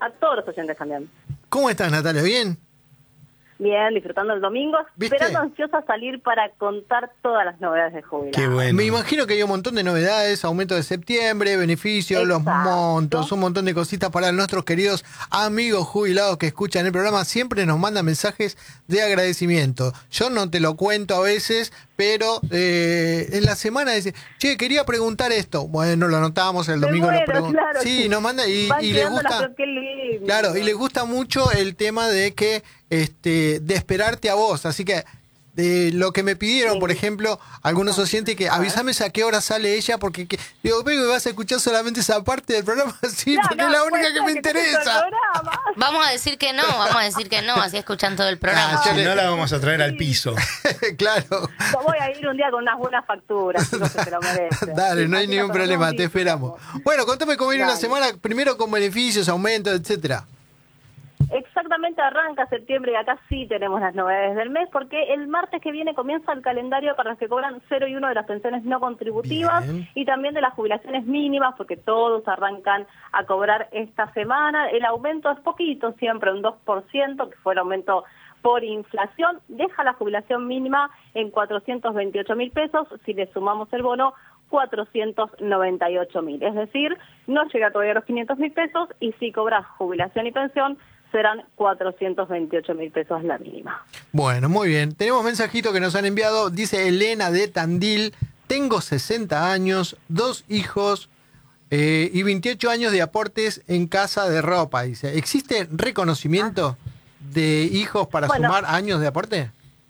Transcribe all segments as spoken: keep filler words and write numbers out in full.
a todos los oyentes también. ¿Cómo estás, Natalia? ¿Bien? Bien, disfrutando el domingo, ¿Viste? esperando ansiosa salir para contar todas las novedades de jubilados. Qué bueno. Me imagino que hay un montón de novedades, aumento de septiembre, beneficios, Exacto. los montos, un montón de cositas para nuestros queridos amigos jubilados que escuchan el programa. Siempre nos mandan mensajes de agradecimiento. Yo no te lo cuento a veces, pero eh, en la semana dice, che, quería preguntar esto. Bueno, lo anotamos el Me domingo. muero, lo preguntamos. claro, sí, sí. nos manda y, Van y le quedando las gusta. cosas, qué lindo. Claro, y le gusta mucho el tema de que este de esperarte a vos. Así que de lo que me pidieron, Sí. por ejemplo, algunos oyentes que avísame a qué hora sale ella, porque que, digo, vengo y vas a escuchar solamente esa parte del programa, sí, No, porque no, es la puede única ser que me escuchen el interesa. programa. Vamos a decir que no, vamos a decir que no, así escuchan todo el programa. Ah, Si le- no, la vamos a traer al piso. Claro. Yo voy a ir un día con unas buenas facturas, chicos, que se lo merecen. Dale, no hay Así ningún nos problema, conocemos te y- esperamos. Bueno, contame cómo viene una Dale. semana, primero con beneficios, aumentos, etcétera. Exactamente, arranca septiembre y acá sí tenemos las novedades del mes, porque el martes que viene comienza el calendario para los que cobran cero y uno de las pensiones no contributivas. Bien. Y también de las jubilaciones mínimas, porque todos arrancan a cobrar esta semana. El aumento es poquito, siempre un dos por ciento, que fue el aumento por inflación, deja la jubilación mínima en cuatrocientos veintiocho mil pesos, si le sumamos el bono, cuatrocientos noventa y ocho mil. Es decir, no llega todavía a los quinientos mil pesos, y si cobras jubilación y pensión, serán cuatrocientos veintiocho mil pesos la mínima. Bueno, muy bien. Tenemos mensajito que nos han enviado. Dice Elena de Tandil. Tengo sesenta años, dos hijos eh, y veintiocho años de aportes en casa de ropa. Dice, ¿existe reconocimiento de hijos para Bueno. sumar años de aporte?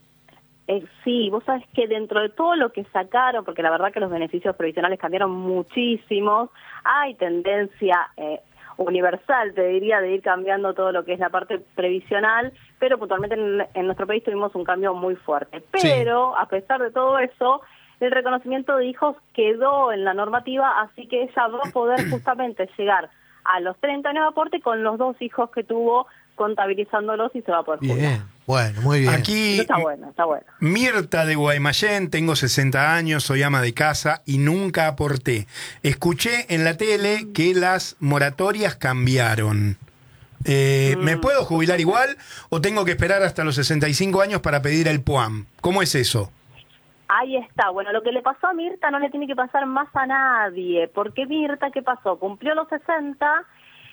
Eh, sí, vos sabés que dentro de todo lo que sacaron, porque la verdad que los beneficios previsionales cambiaron muchísimos, hay tendencia eh, universal, te diría, de ir cambiando todo lo que es la parte previsional, pero puntualmente en, en nuestro país tuvimos un cambio muy fuerte. Pero, a pesar de todo eso, el reconocimiento de hijos quedó en la normativa, así que ella va a poder justamente llegar a los treinta años de aporte con los dos hijos que tuvo, contabilizándolos, y se va a poder jubilar. Bien, bueno, muy bien. Aquí, Eso está bueno, está bueno. Mirta de Guaymallén, tengo sesenta años, soy ama de casa y nunca aporté. Escuché en la tele que las moratorias cambiaron. Eh, ¿Me puedo jubilar igual o tengo que esperar hasta los sesenta y cinco años para pedir el P U A M? ¿Cómo es eso? Ahí está. Bueno, lo que le pasó a Mirta no le tiene que pasar más a nadie, porque Mirta, ¿qué pasó? Cumplió los sesenta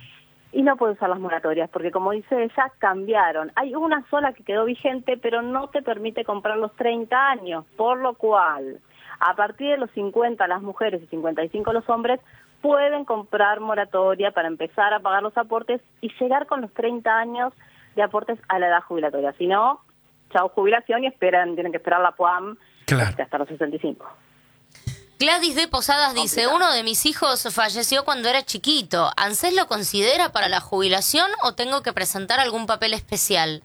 y no puede usar las moratorias, porque como dice ella, cambiaron. Hay una sola que quedó vigente, pero no te permite comprar los treinta años, por lo cual, a partir de los cincuenta las mujeres y cincuenta y cinco los hombres pueden comprar moratoria para empezar a pagar los aportes y llegar con los treinta años de aportes a la edad jubilatoria. Si no, chao jubilación, y esperan, tienen que esperar la P U A M Claro. hasta los sesenta y cinco. Gladys de Posadas dice, uno de mis hijos falleció cuando era chiquito. ¿ANSES lo considera para la jubilación o tengo que presentar algún papel especial?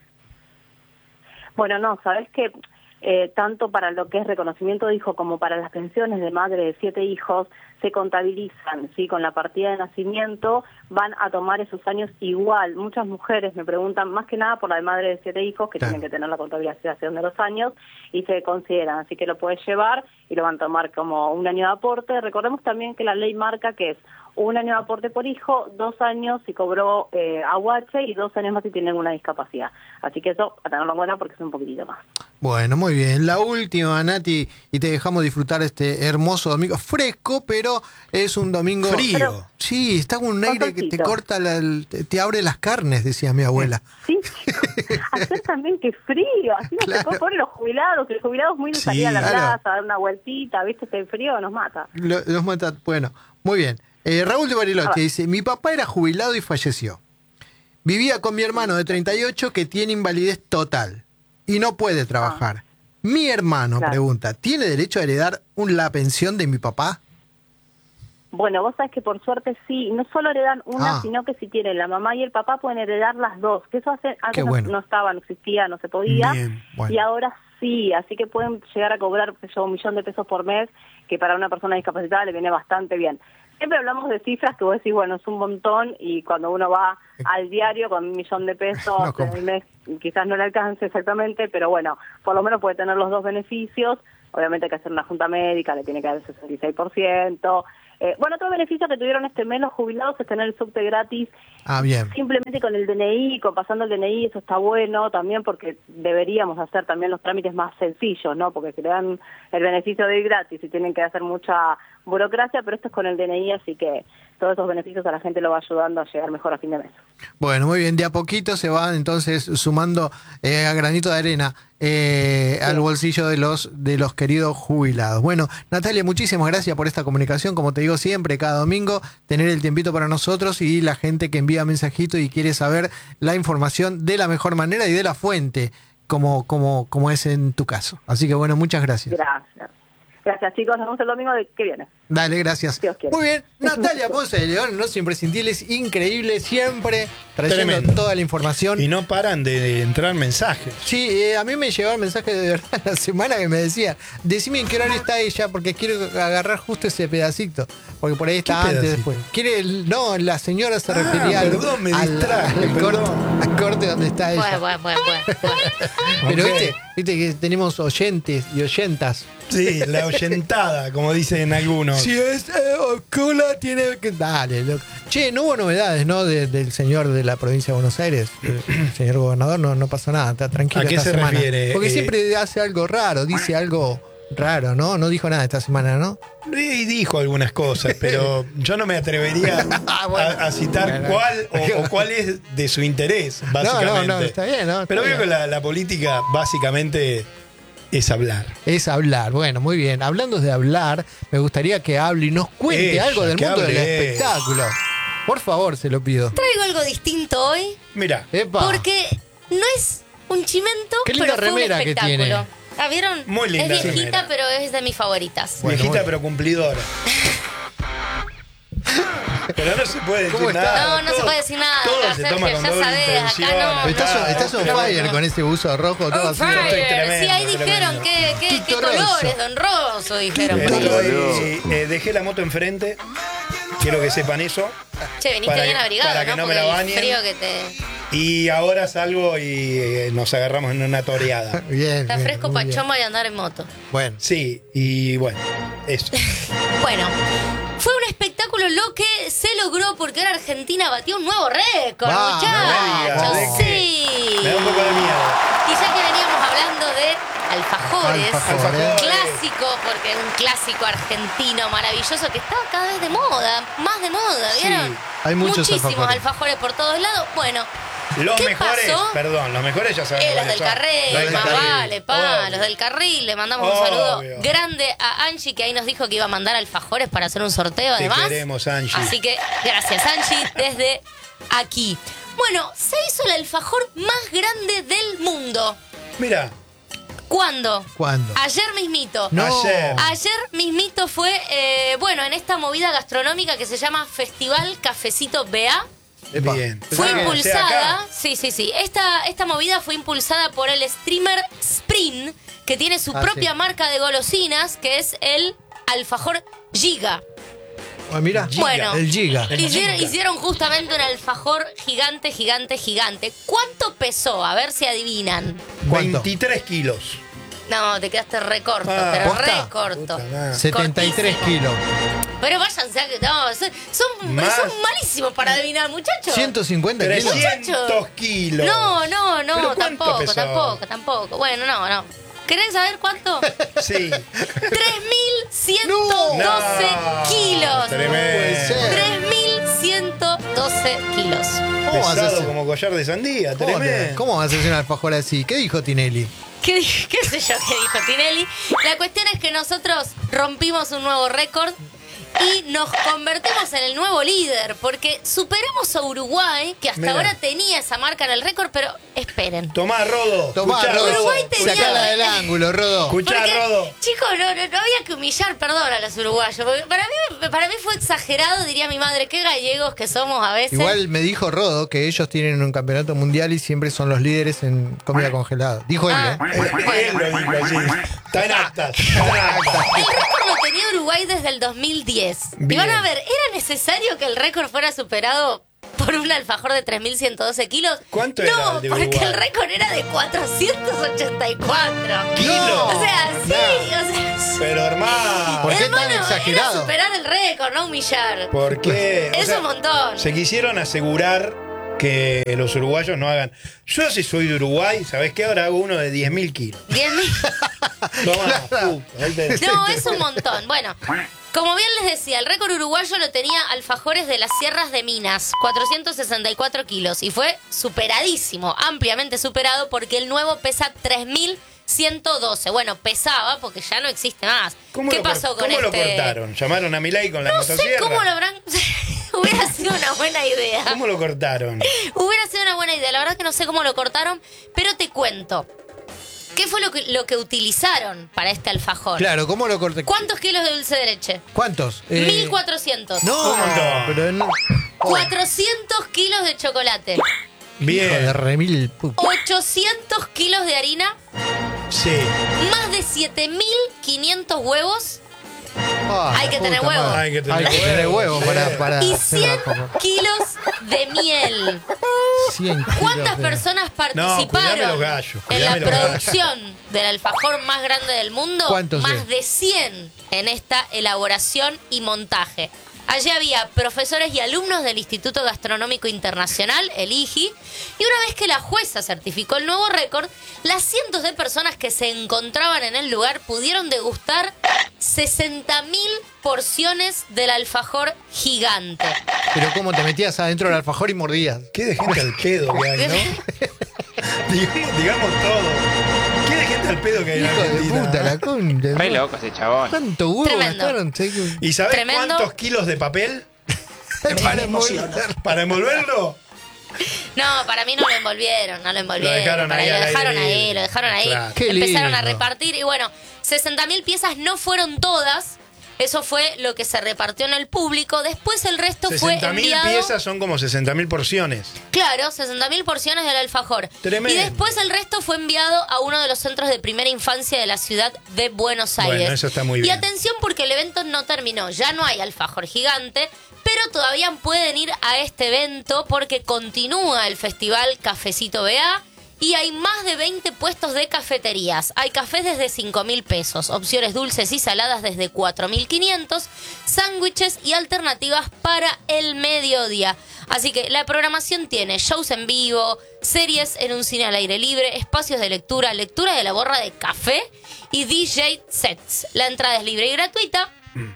Bueno, no, sabes que eh, tanto para lo que es reconocimiento de hijo como para las pensiones de madre de siete hijos se contabilizan, sí, con la partida de nacimiento van a tomar esos años igual. Muchas mujeres me preguntan más que nada por la de madre de siete hijos, que Claro. tienen que tener la contabilización de los años y se consideran, así que lo puedes llevar y lo van a tomar como un año de aporte. Recordemos también que la ley marca que es un año de aporte por hijo, dos años si cobró eh, aguache y dos años más si tienen una discapacidad. Así que eso, a tenerlo en cuenta porque es un poquitito más. Bueno, muy bien. La última, Nati, y te dejamos disfrutar este hermoso domingo. Fresco, pero es un domingo... Frío. Pero- Sí, está con un Con aire que te solcito. corta, la, el- te, te abre las carnes, decía mi abuela. Sí, hacer también que frío, así nos Claro. tocó poner los jubilados, que los jubilados muy de Sí, salir a la claro. plaza, a dar una vueltita, viste, que el frío nos mata. Lo- los mata. Bueno, muy bien. Eh, Raúl de Bariloche A ver. dice, mi papá era jubilado y falleció. Vivía con mi hermano de treinta y ocho que tiene invalidez total y no puede trabajar. Mi hermano, Claro. pregunta, ¿tiene derecho a heredar un, la pensión de mi papá? Bueno, vos sabés que por suerte sí, no solo heredan una, Ah. sino que si tienen la mamá y el papá pueden heredar las dos, que eso hace, antes Qué no- bueno. no, estaba, no existía, no se podía, Bien, bueno. y ahora sí, así que pueden llegar a cobrar qué sé yo, un millón de pesos por mes, que para una persona discapacitada le viene bastante bien. Siempre hablamos de cifras que vos decís, bueno, es un montón, y cuando uno va al diario con un millón de pesos No en compra. el mes, quizás no le alcance exactamente, pero bueno, por lo menos puede tener los dos beneficios. Obviamente hay que hacer una junta médica, le tiene que dar el sesenta y seis por ciento, Eh, bueno, otro beneficio que tuvieron este mes los jubilados es tener el subte gratis. Ah, bien. Simplemente con el D N I, con pasando el D N I, eso está bueno también porque deberíamos hacer también los trámites más sencillos, ¿no? Porque crean el beneficio de ir gratis y tienen que hacer mucha burocracia, pero esto es con el D N I, así que todos esos beneficios a la gente lo va ayudando a llegar mejor a fin de mes. Bueno, muy bien, de a poquito se van entonces sumando eh, a granito de arena eh, sí. al bolsillo de los de los queridos jubilados. Bueno, Natalia, muchísimas gracias por esta comunicación, como te digo siempre, cada domingo, tener el tiempito para nosotros y la gente que envía mensajito y quiere saber la información de la mejor manera y de la fuente, como, como, como es en tu caso. Así que bueno, muchas gracias. Gracias. Gracias, chicos. Nos vemos el domingo de que viene. Dale, gracias. Dios quiere. Muy bien. Natalia Ponce de León, ¿no? Siempre imprescindibles, increíble, siempre trayendo Tremendo. toda la información. Y no paran de entrar mensajes. Sí, eh, a mí me llegó el mensaje de verdad la semana que me decía, decime en qué horario está ella porque quiero agarrar justo ese pedacito. Porque por ahí está ¿Qué antes, pedacito? después. Quiere el, no, la señora se Ah, refería al, perdón, me al, distraje, al perdón. corte, al corte donde está ella. Bueno, bueno, bueno, bueno, bueno. Pero Ok. viste, viste que tenemos oyentes y oyentas. Sí, la oyentada, como dicen algunos. Si es eh, Ocula, tiene que. Dale, loco. Che, no hubo novedades, ¿no? De- del señor de la provincia de Buenos Aires, el señor gobernador, no, no pasó nada, está tranquilo. ¿A qué esta se semana. refiere? Porque Eh, siempre hace algo raro, dice algo raro, ¿no? No dijo nada esta semana, ¿no? Y dijo algunas cosas, pero yo no me atrevería Ah, bueno. a, a citar Bueno. cuál o, o cuál es de su interés, básicamente. No, no, no, está bien, ¿no? Está Pero veo bien. que la, la política básicamente es hablar. Es hablar, bueno, muy bien. Hablando de hablar, me gustaría que hable y nos cuente Ella, algo del que mundo del hable. espectáculo. Por favor, se lo pido. Traigo algo distinto hoy Mira, Epa. porque no es un chimento, Qué linda pero fue un remera que espectáculo. tiene. ¿La vieron? Muy linda Es viejita, remera. pero es de mis favoritas. Bueno, viejita bueno. pero cumplidora. Pero no se puede decir ¿Cómo está? nada. No, no se puede decir nada, Todo acá, se Sergio, toma con ya doble sabés, acá intención. no. Estás, acá, estás on no, fire no. con ese buzo rojo, todo On así. fire. estoy tremendo, Sí, ahí tremendo. dijeron que, que, qué Tito Rosso. colores, don Rosso, dijeron. Estoy- eh, dejé la moto enfrente. Quiero que sepan eso. Che, viniste para bien que- abrigado, para que ¿no? no me Porque la el bañen. frío que te... Y ahora salgo y eh, nos agarramos en una toreada. Bien. Está bien, fresco muy bien. pachoma y andar en moto. Bueno. Sí, y bueno, eso. Bueno, fue un espectáculo lo que se logró porque ahora Argentina batió un nuevo récord, Vamos, muchachos. no me digas, Sí. Me da un poco de miedo. Y ya que veníamos hablando de alfajores, Alfajores. clásico, porque es un clásico argentino maravilloso que está cada vez de moda, más de moda, ¿vieron? Sí, hay muchos Muchísimos alfajores. alfajores por todos lados. Bueno, Los ¿qué mejores, pasó? perdón, los mejores ya sabemos. Eh, los cuáles del son. carril, Los del más carril. vale, pa, Obvio. los del carril. Le mandamos un Obvio. saludo grande a Angie, que ahí nos dijo que iba a mandar alfajores para hacer un sorteo, Te además. queremos, Angie. Así que gracias, Angie, desde aquí. Bueno, se hizo el alfajor más grande del mundo. Mira, ¿Cuándo? ¿Cuándo? Ayer mismito. No. ayer. Ayer mismito fue, eh, bueno, en esta movida gastronómica que se llama Festival Cafecito B A. Epa. Bien. Fue Ah, o sea, impulsada, acá. sí, sí, sí. Esta, esta movida fue impulsada por el streamer Spring, que tiene su Ah, propia sí. marca de golosinas, que es el alfajor Giga. Ah, mira, Bueno. el Giga. El Hicieron, Giga. hicieron justamente un alfajor gigante, gigante, gigante. ¿Cuánto pesó? A ver si adivinan. ¿Cuánto? veintitrés kilos. No, te quedaste re corto, Ah, pero ¿posta? re corto. Puta madre. setenta y tres cortísimo. kilos. Pero váyanse a que no, son, son, Más. son malísimos para adivinar, muchachos. ciento cincuenta kilos. trescientos kilos. No, no, ¿Pero no, cuánto tampoco, pesó? tampoco, tampoco. Bueno, no, no. ¿Querés saber cuánto? Sí. tres mil ciento doce No. kilos. Tremendo. Puede ser. tres mil ciento doce kilos. ¿Cómo vas a Pesado hacer? como collar de sandía, ¿Cómo, tremendo. ¿Cómo vas a hacer un alfajor así? ¿Qué dijo Tinelli? ¿Qué, di- qué sé yo qué dijo Tinelli? La cuestión es que nosotros rompimos un nuevo récord y nos convertimos en el nuevo líder, porque superamos a Uruguay, que hasta Mirá. ahora tenía esa marca en el récord, pero esperen. Tomá, Rodo. Tomá, Escuchá, Rodo. Uruguay tenía- Sacala del ángulo, Rodo. Escuchá, Porque, Rodo. chicos, no, no, no había que humillar, perdón, a los uruguayos. Porque para mí, para mí fue exagerado, diría mi madre, qué gallegos que somos a veces. Igual me dijo Rodo que ellos tienen un campeonato mundial y siempre son los líderes en comida congelada. Dijo él, Ah. ¿eh? Eh, Él lo dijo así. Está en actas. Está en actas. El récord lo tenía Uruguay desde el dos mil diez. Y Bien. van a ver, ¿era necesario que el récord fuera superado por un alfajor de tres mil ciento doce kilos. ¿Cuánto no, era el de porque Uruguay? el récord era de cuatrocientos ochenta y cuatro. ¿Kilos? O sea, sí, No. o sea... Pero hermano, ¿Por qué tan hermano, exagerado? era superar el récord, no humillar. ¿por qué? O Es sea, un montón. Se quisieron asegurar que los uruguayos no hagan. Yo, si soy de Uruguay, ¿sabés qué? Ahora hago uno de diez mil kilos. diez mil. Toma, puta, ahí tenés. No, es un montón. Bueno, como bien les decía, el récord uruguayo lo tenía Alfajores de las Sierras de Minas, cuatrocientos sesenta y cuatro kilos. Y fue superadísimo, ampliamente superado, porque el nuevo pesa tres mil ciento doce. Bueno, pesaba porque ya no existe más. ¿Cómo ¿Qué lo pasó cor- con ¿Cómo este? lo cortaron? ¿Llamaron a Milei con la No sé motosierra? cómo lo habrán... Hubiera sido una buena idea. ¿Cómo lo cortaron? Hubiera sido una buena idea. La verdad que no sé cómo lo cortaron, pero te cuento. ¿Qué fue lo que, lo que utilizaron para este alfajor? Claro, ¿cómo lo corté? ¿Cuántos kilos de dulce de leche? ¿Cuántos? Eh, mil cuatrocientos. No, Un montón. pero no. cuatrocientos kilos de chocolate. Hijo de Bien. remil. pu- ochocientos kilos de harina. Sí. Más de siete mil quinientos huevos. Ah, Hay que puta tener huevo. madre. Hay que tener Hay que tener huevo. huevo para, para Y hacer cien la forma. kilos de miel. cien kilos ¿Cuántas de- personas cuidame participaron los gallos, en la cuidame los producción del alfajor más grande del mundo? ¿Cuántos Más es? de cien en esta elaboración y montaje. Allí había profesores y alumnos del Instituto Gastronómico Internacional, el I G I, y una vez que la jueza certificó el nuevo récord, las cientos de personas que se encontraban en el lugar pudieron degustar sesenta mil porciones del alfajor gigante. Pero cómo te metías adentro del alfajor y mordías. Qué de gente al pedo que hay, ¿no? digamos, digamos todo. Qué de gente al pedo que hay en Hijo de Argentina. puta, la concha. Re loco ese chabón. ¿Cuánto huevo Tremendo. gastaron? ¿Sí? ¿Y sabés Tremendo. cuántos kilos de papel? Para envolver. ¿Para envolverlo? No, para mí no lo envolvieron, no lo envolvieron. Lo dejaron para ahí lo al dejaron aire ahí, libre. lo dejaron ahí. Claro. Qué Empezaron a lindo. repartir y bueno, sesenta mil piezas no fueron todas. Eso fue lo que se repartió en el público. Después el resto fue sesenta mil enviado. piezas son como sesenta mil porciones. Claro, sesenta mil porciones del alfajor. Tremendo. Y después el resto fue enviado a uno de los centros de primera infancia de la ciudad de Buenos Aires. Bueno, eso está muy Y bien. atención porque el evento no terminó. Ya no hay alfajor gigante, pero todavía pueden ir a este evento porque continúa el festival Cafecito B A. Y hay más de veinte puestos de cafeterías. Hay cafés desde cinco mil pesos, opciones dulces y saladas desde cuatro mil quinientos, sándwiches y alternativas para el mediodía. Así que la programación tiene shows en vivo, series en un cine al aire libre, espacios de lectura, lectura de la borra de café y D J sets. La entrada es libre y gratuita.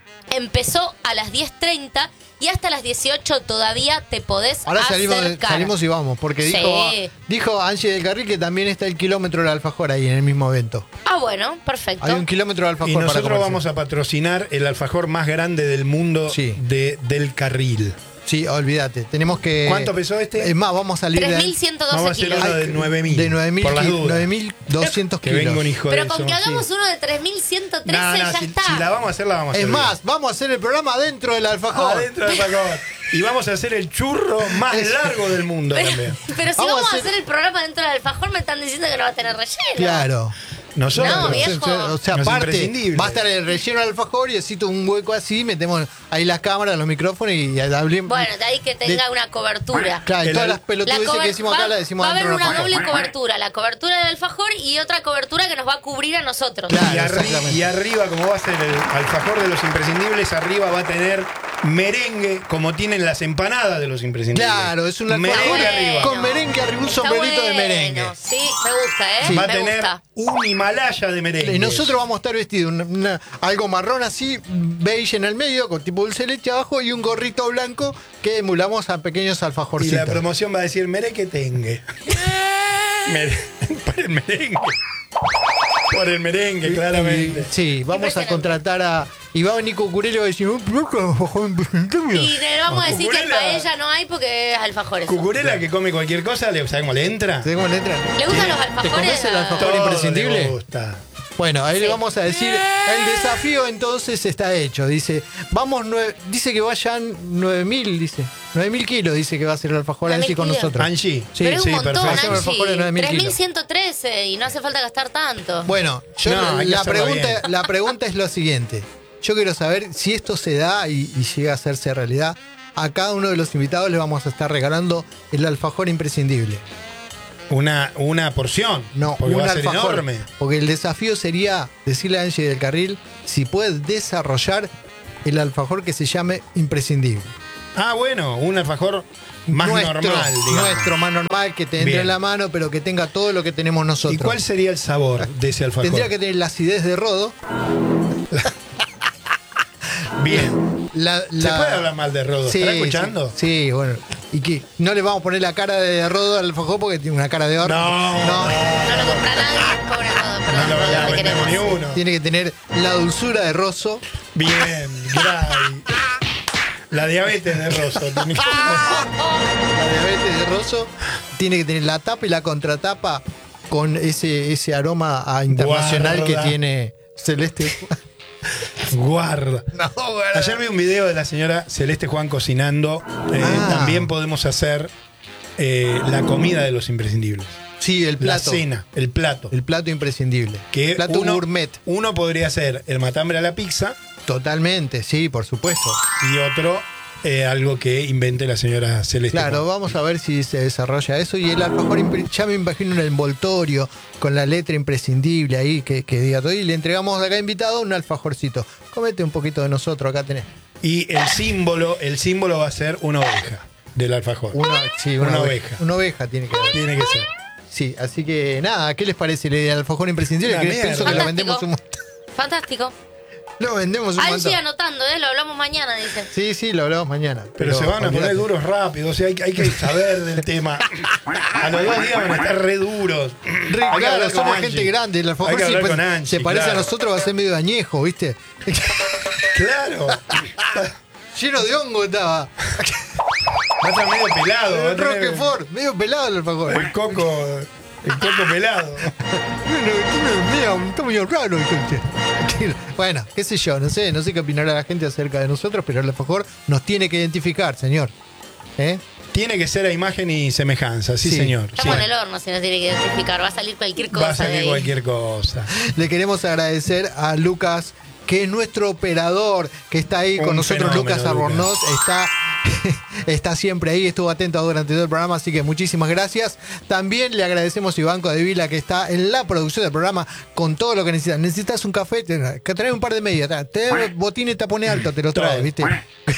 Empezó a las diez treinta y hasta las dieciocho todavía te podés Ahora salimos, acercar. salimos y vamos, porque Sí. dijo, dijo Angie del Carril que también está el kilómetro del alfajor ahí en el mismo evento. Ah, bueno, perfecto. Hay un kilómetro de alfajor Y para nosotros comerse. vamos a patrocinar el alfajor más grande del mundo Sí. de, del carril. Sí, olvídate. Tenemos que. ¿Cuánto pesó este? Es más, vamos a salir de, tres mil ciento doce Vamos a hacer kilos. uno de nueve mil. de nueve mil Por las ki- dudas. nueve mil doscientos Que kilos. venga un hijo Pero de con eso. que hagamos Sí. uno de tres mil ciento trece No, no, ya si, está. si la vamos a hacer, la vamos a hacer. Es bien. más, vamos a hacer el programa dentro del alfajor. Adentro del alfajor. Y vamos a hacer el churro más largo del mundo Pero, también. pero si Vamos vamos, a a hacer- hacer el programa dentro del alfajor, me están diciendo que no va a tener relleno. Claro. Nosotros. No, viejo. O sea, No es aparte, imprescindible. va a estar el relleno del alfajor y necesito un hueco así, metemos ahí las cámaras, los micrófonos y hablemos. Bueno, de ahí que tenga una cobertura. Claro, y El todas al- las pelotudeces cober- que decimos acá va, las decimos va a haber dentro del una alfajor. doble cobertura, la cobertura del alfajor y otra cobertura que nos va a cubrir a nosotros. Claro. Y, arri- exactamente. y arriba, como va a ser el alfajor de los imprescindibles, arriba va a tener merengue, como tienen las empanadas de los imprescindibles. Claro, es un merengue alfajor arriba. con merengue arriba, un Está sombrerito de bueno. merengue. Sí, me gusta, ¿eh? Sí. Va a me tener gusta. un Himalaya de merengue. Y nosotros vamos a estar vestidos una- una- algo marrón así, beige en el medio, con tipo dulce de leche abajo y un gorrito blanco que emulamos a pequeños Y alfajorcitos. la promoción va a decir merengue tengue. Mere- Por el merengue. Por el merengue, claramente. Y- sí, vamos a Impresionante. contratar a. Y va a venir Cucurelli y va a decir: "Oh, pero que alfajor imprescindible". Y le vamos a decir que Cucurela. paella no hay porque es alfajores. Cucurela que come cualquier cosa, ¿le- ¿sabe cómo le entra? ¿Sabés cómo le entra? ¿Le gustan los ¿Te alfajores? comes el alfajor Todo imprescindible? le gusta. Bueno, ahí Sí. le vamos a decir, el desafío entonces está hecho. Dice, vamos, nueve- dice que vayan nueve mil, dice. nueve mil kilos, dice que va a ser el alfajor nueve mil Angie con kilos. nosotros. Angie. Sí, Pero es sí, un montón, perfecto. Hacemos alfajores de nueve mil Angie. kilos. tres mil ciento trece y no hace falta gastar tanto. Bueno, yo No, hay que la, hacerlo pregunta, bien. la pregunta es lo siguiente. Yo quiero saber si esto se da y, y llega a hacerse realidad. a cada uno de los invitados les vamos a estar regalando el alfajor imprescindible. Una, una porción. No, porque un va a ser alfajor. enorme. Porque el desafío sería decirle a Angie del Carril si puede desarrollar el alfajor que se llame imprescindible. Ah, bueno, un alfajor más nuestro, normal, digamos. Nuestro, más normal, que te entre Bien. en la mano, pero que tenga todo lo que tenemos nosotros. ¿Y cuál sería el sabor de ese alfajor? Tendría que tener la acidez de Rodo. Bien. La, ¿Se la- puede hablar mal de Rodo? Sí, ¿Estará escuchando? Sí, sí, bueno. Y que no le vamos a poner la cara de Rodo al alfajor porque tiene una cara de horno. No, No lo compra nadie, pobre Rodo, perdón, No lo Rodo, voy a te vender queremos. ni uno. Tiene que tener la dulzura de Rosso. Bien, Gray. La diabetes de Rosso. tiene que- La diabetes de Rosso. Tiene que tener la tapa y la contratapa con ese, ese aroma a internacional Guarda. que tiene Celeste. Guarda. No, guarda. Ayer vi un video de la señora Celeste Juan cocinando. Eh, Ah. También podemos hacer eh, la comida de los imprescindibles. Sí, el La plato. cena, el plato. El plato imprescindible. Que el plato uno, gourmet. Uno podría ser el matambre a la pizza Totalmente, sí, por supuesto. y otro eh, algo que invente la señora Celeste Claro, Juan. vamos a ver si se desarrolla eso. Y el alfajor, impre- ya me imagino un envoltorio con la letra imprescindible ahí que, que diga todo. Y le entregamos a cada invitado un alfajorcito. Comete un poquito de nosotros, acá tenés. Y el símbolo, el símbolo va a ser una oveja del alfajor. Una, sí, una, Una oveja. oveja. Una oveja tiene que haber. Tiene que ser. Sí, así que nada, ¿qué les parece la idea del alfajor imprescindible? Una Que mierda. pienso que lo Fantástico. vendemos un montón. Fantástico. Lo vendemos un Ahí montón. sigue anotando, ¿eh? Lo hablamos mañana, dice. Sí, sí, lo hablamos mañana. Pero, se van a poner olvidate. duros rápido, o sea, hay, hay que saber del tema. A los dos días van a estar re duros. Re, Hay que claro, hablar con somos Angie. gente grande. El alfajor Hay que si hablar pues, con Angie, se parece claro. a nosotros, va a ser medio añejo, ¿viste? Claro. Lleno de hongo estaba. Va a estar medio pelado. Va a El tener Roquefort, medio pelado el alfajor. El coco. El coco pelado. Medio- Está medio raro entonces. Bueno, qué sé yo, no sé, no sé qué opinará la gente acerca de nosotros, pero el alfajor nos tiene que identificar, señor. ¿Eh? Tiene que ser a imagen y semejanza, sí, Sí. señor. Estamos Sí. en el horno si nos tiene que identificar. Va a salir cualquier cosa. Va a de salir ahí. cualquier cosa. Le queremos agradecer a Lucas, que es nuestro operador, que está ahí Un con nosotros. fenómeno, Lucas Albornoz está, está siempre ahí, estuvo atento durante todo el programa, así que muchísimas gracias. También le agradecemos a Ivanco de Vila, que está en la producción del programa con todo lo que necesitas. Necesitas un café, te, que trae un par de medias, te trae botín y tapone alto, te lo trae, Todo. ¿viste?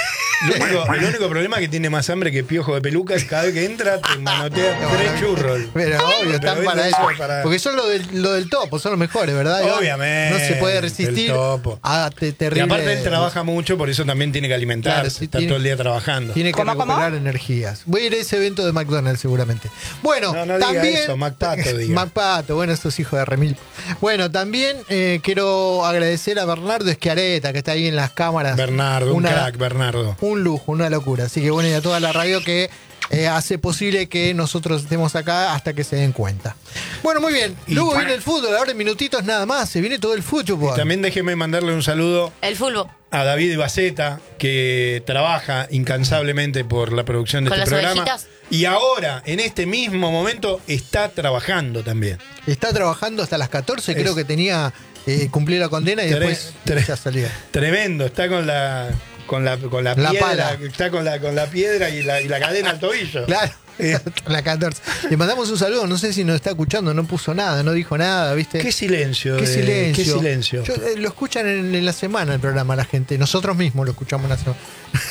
Lo único, el único problema es que tiene más hambre que Piojo de Pelucas. Cada vez que entra te manotea tres churros. Pero obvio, están Pero para eso eso. es para- Porque son lo del, lo del topo, son los mejores, ¿verdad? Iván? Obviamente, No se puede el resistir topo. a te- Y terrible. aparte él trabaja mucho, por eso también tiene que alimentarse. Claro, sí, está tiene- todo el día trabajando. Tiene que ¿Cómo, recuperar cómo? energías. Voy a ir a ese evento de McDonald's seguramente. Bueno, No, no diga también. eso, McPato diga. McPato, bueno, estos hijos de remil. Bueno, también eh, quiero agradecer a Bernardo Eschiareta, que está ahí en las cámaras. Bernardo, un Una- crack, Bernardo. Un lujo, una locura. Así que bueno, y a toda la radio que eh, hace posible que nosotros estemos acá hasta que se den cuenta. Bueno, muy bien. Y- Luego viene el fútbol, ahora en minutitos nada más. Se viene todo el fútbol. También déjeme mandarle un saludo El fútbol. a David Ibaceta, que trabaja incansablemente por la producción de ¿Con este las programa. ovejitas? Y ahora, en este mismo momento, está trabajando también. Está trabajando hasta las catorce, creo Es- que tenía eh, cumplir la condena y Tre- después tre- ya salía. Tremendo, está con la con la, con la, La piedra, pala. está con la, con la piedra y la, y la cadena al tobillo. Claro. Eh. La catorce. Le mandamos un saludo, no sé si nos está escuchando, no puso nada, no dijo nada, ¿viste? Qué silencio. Qué eh, silencio. Qué silencio. Yo, eh, lo escuchan en, en la semana el programa la gente, nosotros mismos lo escuchamos en la semana.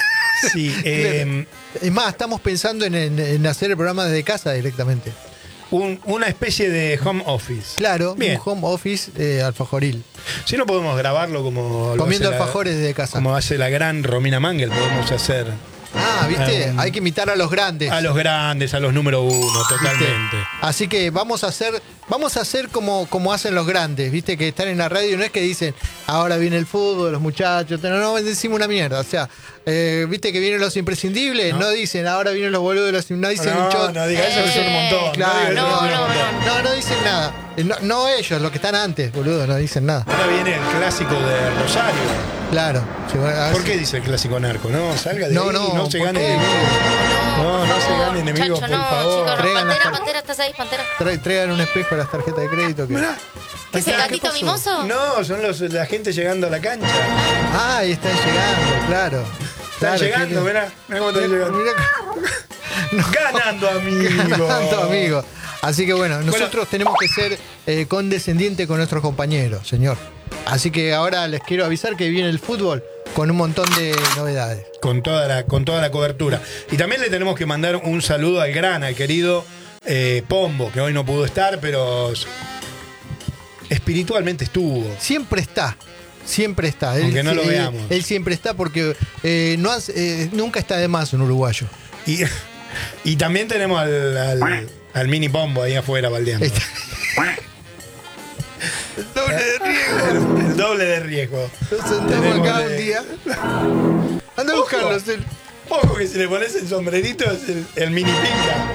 Sí, eh, Es más, estamos pensando en, en- en hacer el programa desde casa directamente. un- una especie de home office. Claro, Bien. un home office eh, alfajoril. Si no podemos grabarlo como lo Comiendo hace la- alfajores desde casa. Como hace la gran Romina Mangel, podemos hacer Ah, ¿viste? Um, Hay que imitar a los grandes. a los grandes, a los número uno, ¿viste? totalmente. Así que vamos a hacer, vamos a hacer como, como hacen los grandes, viste, que están en la radio, no es que dicen, ahora viene el fútbol, los muchachos, no, no decimos una mierda. O sea, eh, viste que vienen los imprescindibles, no, dicen, ahora vienen los boludos, los- no dicen un No, chot. no diga eso, que son un montón. Claro, diga eso, no, que son un no, montón. no, no dicen nada. Eh, No, no ellos, los que están antes, boludo, no dicen nada. Ahora viene el clásico de Rosario. Claro. Sí, bueno, a ver ¿Por si- qué dice el clásico narco? No, salga de No, ahí, no, no se ¿por gane qué? enemigos. No, no se gane enemigos, Chacho, por no, favor. chicos, no. Traigan las Pantera, tar- Pantera, ¿estás ahí, Pantera? Tra- traigan un espejo a las tarjetas de crédito. Que... Mirá. ¿Qué es el ¿Qué gatito pasó? mimoso? No, son los, la gente llegando a la cancha. Ah, ahí están llegando, claro. Están Claro, llegando, que- mirá. Mirá cómo están llegando. Mirá Ganando, amigo. Tanto amigo. Así que bueno, nosotros Bueno. tenemos que ser eh, condescendientes con nuestros compañeros, señor. Así que ahora les quiero avisar que viene el fútbol con un montón de novedades. Con toda la, con toda la cobertura. Y también le tenemos que mandar un saludo al gran, al querido eh, Pombo, que hoy no pudo estar, pero espiritualmente estuvo. Siempre está. Siempre está. Él, Aunque no lo él- veamos. Él siempre está porque eh, no hace- eh, nunca está de más un uruguayo. Y, y también tenemos al, al, al mini Pombo ahí afuera baldeando. Está- El doble de riesgo. El, el doble de riesgo. Nos sentamos Tenemos acá de- un día. Anda a Ojo. buscarlos. el- Ojo que si le pones el sombrerito es el, el mini pinga.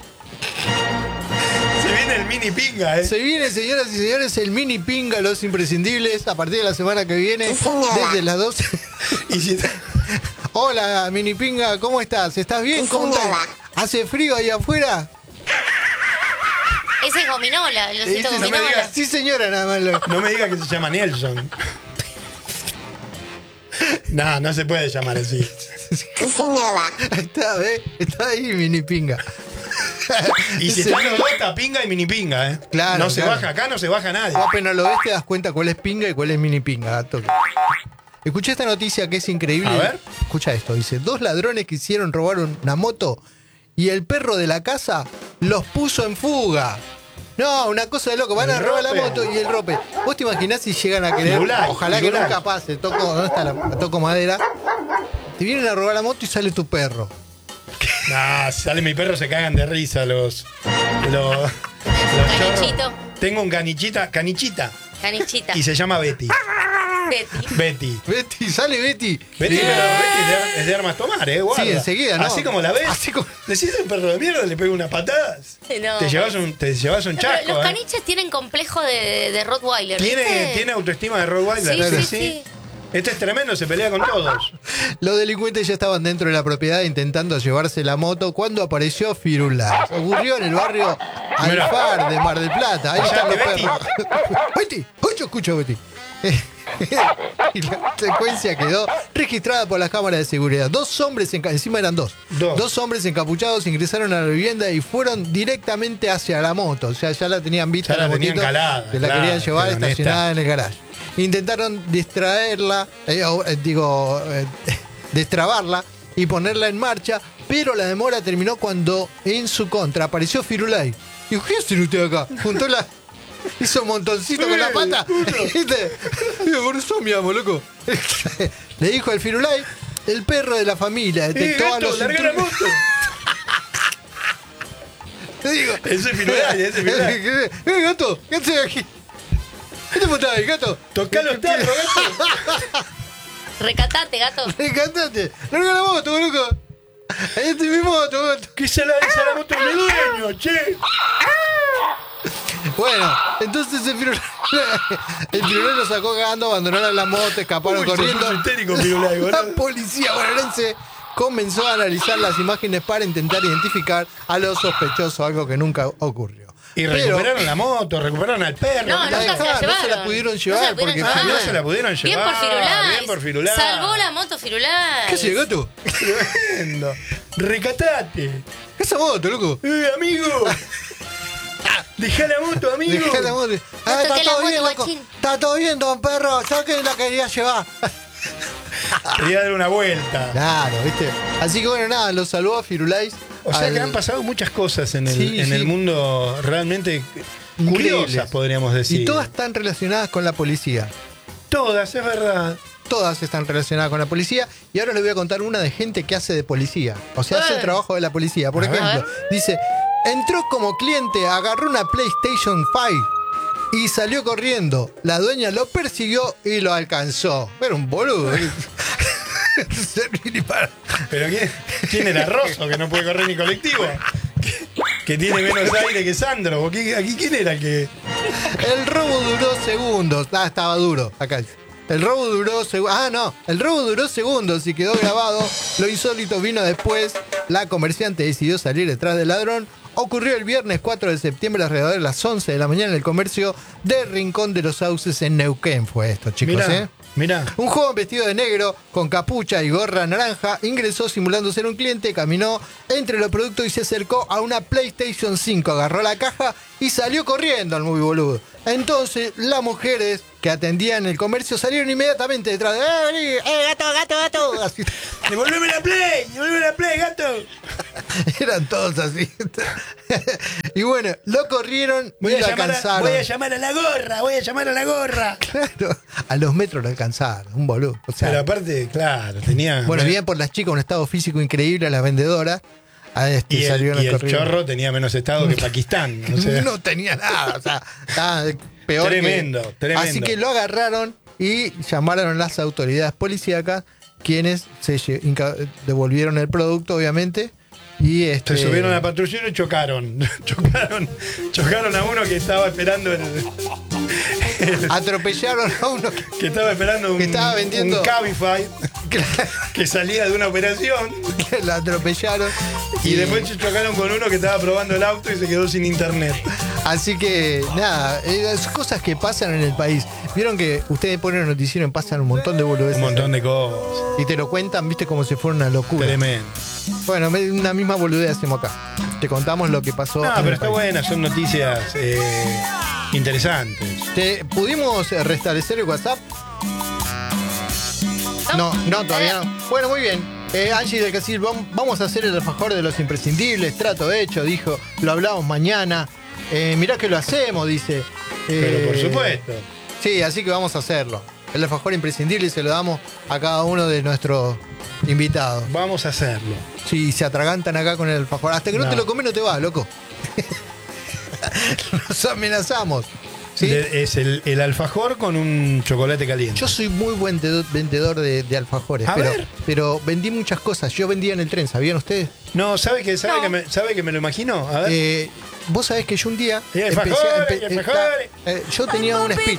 Se viene el mini pinga, ¿eh? Se viene, señoras y señores, el mini pinga, los imprescindibles, a partir de la semana que viene, desde las doce. Y si Hola, mini pinga, ¿cómo estás? ¿Estás bien? ¿Cómo estás? ¿Hace frío ahí afuera? Ese es gominola, el osito Dice, no me gominola. digas. Sí, señora, nada más. lo- no me diga que se llama Nelson. No, no se puede llamar así. Está, ¿ves? Está ahí, mini pinga. Y si Ese- están los dos, está pinga y mini pinga, ¿eh? Claro, No se claro. baja acá, no se baja nadie. Vos apenas lo ves, te das cuenta cuál es pinga y cuál es mini pinga, gato. Escuché esta noticia que es increíble. A ver. Escucha esto, dice, dos ladrones quisieron robar una moto y el perro de la casa los puso en fuga. No, una cosa de loco, van El a robar la rope. moto y el rope. ¿Vos te imaginás si llegan a querer? Gulag, Ojalá que gulag. nunca pase, toco, ¿dónde está la toco madera? Te vienen a robar la moto y sale tu perro. Nah, si sale mi perro, se cagan de risa los. Los, los chorros. Canichito. Tengo un canichita, canichita. Canichita. Y se llama Betty. Betty. Betty. Betty, sale Betty. Betty, Sí. pero Betty es de, es de armas tomar, ¿eh? Guarda. Sí, enseguida, ¿no? Así como la ves. Así como- Decís el perro de mierda, le pega unas patadas. No. Te llevas un, te llevas un No, pero chasco, los ¿eh? caniches tienen complejo de, de Rottweiler. Tiene, ¿viste? tiene autoestima de Rottweiler. Sí, ¿sí? sí, sí. Este es tremendo, se pelea con todos. Los delincuentes ya estaban dentro de la propiedad intentando llevarse la moto cuando apareció Firulais. Ocurrió en el barrio Mirá. Alfar de Mar del Plata. Ahí Allá están de los Betty. perros. Betty, hoy yo escucho a Betty. Y la secuencia quedó registrada por las cámaras de seguridad. Dos hombres, enca- encima eran dos. Dos. hombres encapuchados ingresaron a la vivienda y fueron directamente hacia la moto. O sea, ya la tenían vista Ya la la tenían motito, calada, que la claro, querían llevar pero estacionada en el garage. Intentaron distraerla, eh, o, eh, digo, eh, destrabarla y ponerla en marcha, pero la demora terminó cuando en su contra apareció Firulais. Dijo, ¿qué hacen ustedes acá? Juntó la... Hizo un montoncito con la pata. ¿Viste? Digo, por eso mi amo, loco. Le dijo al Firulais, el perro de la familia Eh, detectó a gato, los larga la intrusos- moto. Te digo. Ese es Firulais, ese es Firulais. Eh, gato, ¿qué haces aquí? ¿Qué te faltaba ahí, gato? Tocá los tarros, gato. Recatate, gato. Encantate. Larga la moto, loco. Este es mi moto, gato. Que se la esa la moto de dueño, che. Bueno, entonces el Firulais, el Firulais lo sacó cagando, abandonaron la moto, escaparon Uy, se corriendo. puso histérico Firulais, boludo. La policía bonaerense comenzó a analizar las imágenes para intentar identificar a los sospechosos, algo que nunca ocurrió. Y Pero- recuperaron la moto, recuperaron al perro. No, la nunca se la dejaron, no llevaron. se la pudieron No se llevar la pudieron porque llevar. Ah, no se la pudieron Bien llevar. por Firulais. Bien por Firulais. Salvó la moto Firulais. ¿Qué haces, gato? Tremendo. Recatate. Esa moto, loco. Eh, amigo. Dejá la moto, amigo. Dejá la moto. Ah, toqué está la todo moto, bien, loco. guachín. Está todo bien, don perro. Yo que la quería llevar. Quería dar una vuelta. Claro, ¿viste? Así que bueno, nada, lo salvó a Firulais. O sea al- que han pasado muchas cosas en el, Sí, en sí. el mundo realmente increíbles. curiosas, podríamos decir. Y todas están relacionadas con la policía. Todas, es verdad. Todas están relacionadas con la policía. Y ahora les voy a contar una de gente que hace de policía. O sea, hace el Eh. trabajo de la policía. Por A ver. ejemplo, dice, entró como cliente, agarró una PlayStation cinco y salió corriendo. La dueña lo persiguió y lo alcanzó. Era un boludo. Servir y para- Pero ¿quién, quién era Rosso, que no puede correr ni colectivo? Que, que tiene menos aire que Sandro. ¿O qué- ¿Aquí quién era el que...? El robo duró segundos. Ah, estaba duro. Acá. El robo duró segundos. Ah, no. El robo duró segundos y quedó grabado. Lo insólito vino después. La comerciante decidió salir detrás del ladrón, ocurrió el viernes cuatro de septiembre alrededor de las once de la mañana en el comercio de Rincón de los Sauces en Neuquén. Fue esto, chicos, Mirá, ¿eh? mirá. Un joven vestido de negro, con capucha y gorra naranja, ingresó simulando ser un cliente, caminó entre los productos y se acercó a una PlayStation cinco, agarró la caja y salió corriendo al muy boludo. Entonces, las mujeres que atendían el comercio salieron inmediatamente detrás de ¡Eh, vení! ¡Eh, gato, gato, gato! Así. ¡Devolveme la Play! ¡Devolveme la Play, gato! Eran todos así. Y bueno, lo corrieron Voy y a, lo llamar a, alcanzaron. voy a llamar a la gorra, voy a llamar a la gorra. Claro, a los metros lo alcanzaron, un boludo. O sea, Pero aparte, claro, tenía... bueno, bien por las chicas, un estado físico increíble a las vendedoras. A este, Y el, salieron y el corriendo. chorro tenía menos estado que Pakistán. O sea, No tenía nada, o sea, estaba peor. Tremendo, que... tremendo. Así que lo agarraron y llamaron a las autoridades policíacas, quienes se lle- inca- devolvieron el producto, obviamente. Y este, se subieron a la patrullero y chocaron. chocaron. Chocaron a uno que estaba esperando el, atropellaron a uno que, que estaba esperando un, Que estaba vendiendo- un Cabify que salía de una operación. que lo atropellaron. Y después chocaron con uno que estaba probando el auto y se quedó sin internet. Así que, nada, eh, las cosas que pasan en el país. Vieron que ustedes ponen el noticiero y pasan un montón de boludeces. Un montón de cosas. Y te lo cuentan, viste, como si fuera una locura. Tremendo. Bueno, me- una misma boludez hacemos acá. Te contamos lo que pasó. No, en pero el está país. buena, son noticias eh, interesantes. ¿Te pudimos eh, restablecer el WhatsApp? No, no, todavía no. Bueno, muy bien. Eh, Angie del Casil, vam- vamos a hacer el alfajor de los imprescindibles. Trato hecho, dijo. Lo hablamos mañana. Eh, mirá que lo hacemos, dice. Pero Eh, por supuesto. Sí, así que vamos a hacerlo. El alfajor imprescindible se lo damos a cada uno de nuestros invitados. Vamos a hacerlo. Sí, se atragantan acá con el alfajor. Hasta que no, No. te lo comes no te vas, loco. Nos amenazamos. ¿sí? De- es el, el alfajor con un chocolate caliente. Yo soy muy buen dedo- vendedor de, de alfajores, A pero, ver. pero vendí muchas cosas. Yo vendía en el tren, ¿sabían ustedes? No, ¿sabe que, sabe No. que, me, sabe que me lo imagino? A ver. Eh, Vos sabés que yo un día... Y alfajores, empecé a- empe- y alfajores. eh, yo tenía un speech.